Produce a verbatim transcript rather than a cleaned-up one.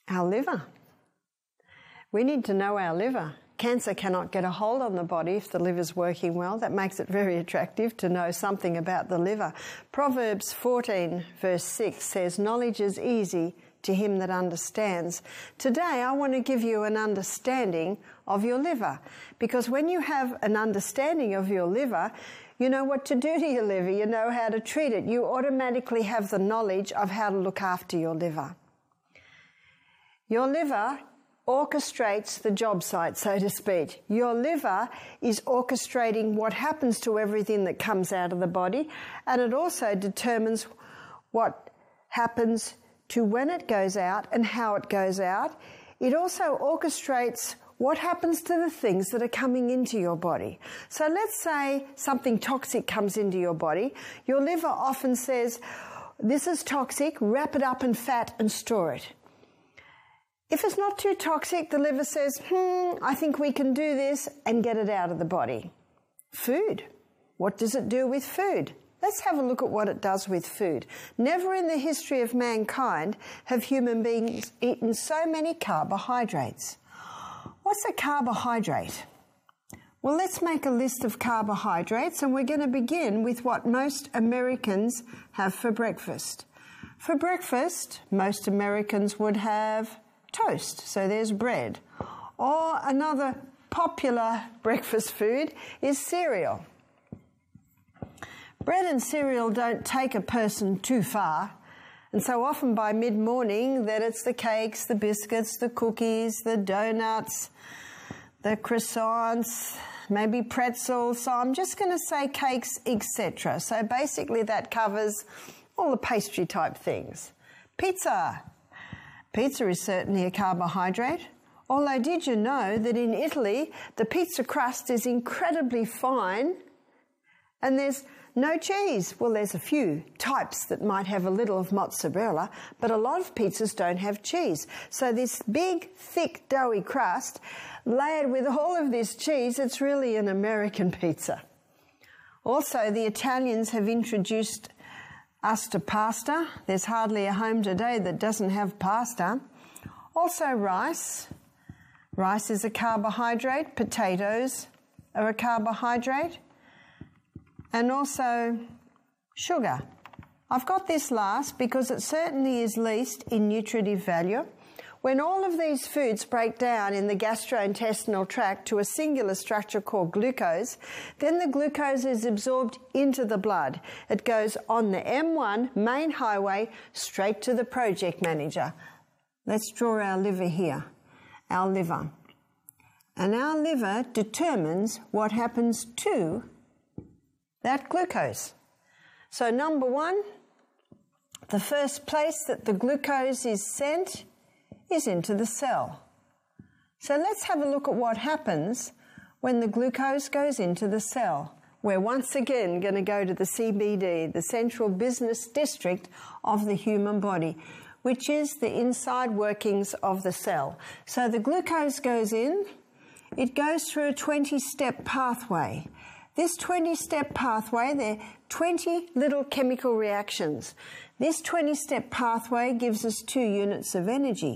Our liver. We need to know our liver. Cancer cannot get a hold on the body if the liver's working well. That makes it very attractive to know something about the liver. Proverbs fourteen verse six says, knowledge is easy to him that understands. Today I want to give you an understanding of your liver, because when you have an understanding of your liver, you know what to do to your liver, you know how to treat it. You automatically have the knowledge of how to look after your liver. Your liver orchestrates the job site, so to speak. Your liver is orchestrating what happens to everything that comes out of the body, and it also determines what happens to when it goes out and how it goes out. It also orchestrates what happens to the things that are coming into your body. So let's say something toxic comes into your body. Your liver often says, this is toxic, wrap it up in fat and store it. If it's not too toxic, the liver says, hmm, I think we can do this, and get it out of the body. Food. What does it do with food? Let's have a look at what it does with food. Never in the history of mankind have human beings eaten so many carbohydrates. What's a carbohydrate? Well, let's make a list of carbohydrates, and we're going to begin with what most Americans have for breakfast. For breakfast, most Americans would have toast, so there's bread. Or another popular breakfast food is cereal. Bread and cereal don't take a person too far, and so often by mid-morning that it's the cakes, the biscuits, the cookies, the donuts, the croissants, maybe pretzels, so I'm just going to say cakes, et cetera. So basically that covers all the pastry type things. Pizza. Pizza is certainly a carbohydrate. Although did you know that in Italy the pizza crust is incredibly fine and there's no cheese? Well, there's a few types that might have a little of mozzarella, but a lot of pizzas don't have cheese. So this big, thick, doughy crust, layered with all of this cheese, it's really an American pizza. Also, the Italians have introduced us to pasta. There's hardly a home today that doesn't have pasta. Also rice. Rice is a carbohydrate. Potatoes are a carbohydrate. And also sugar. I've got this last because it certainly is least in nutritive value. When all of these foods break down in the gastrointestinal tract to a singular structure called glucose, then the glucose is absorbed into the blood. It goes on the M one main highway straight to the project manager. Let's draw our liver here, our liver. And our liver determines what happens to that glucose. So number one, the first place that the glucose is sent is into the cell. So let's have a look at what happens when the glucose goes into the cell. We're once again going to go to the C B D, the central business district of the human body, which is the inside workings of the cell. So the glucose goes in, it goes through a twenty-step pathway. This twenty-step pathway, there are twenty little chemical reactions. This twenty-step pathway gives us two units of energy.